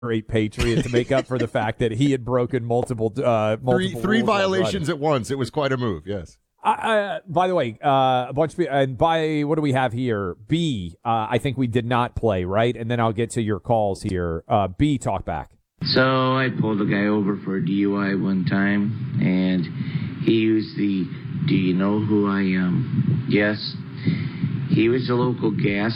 great patriot to make up for the fact that he had broken multiple three violations at once. It was quite a move. Yes. By the way, a bunch of people, and by what do we have here? B, I think we did not play, right? And then I'll get to your calls here. B, talk back. So I pulled a guy over for a DUI one time, and he used the, "Do you know who I am?" Yes. He was a local gas